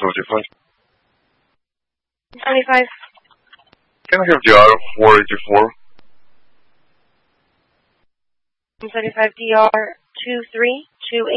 75. 75. Can I have DR 484? 75 DR 2328.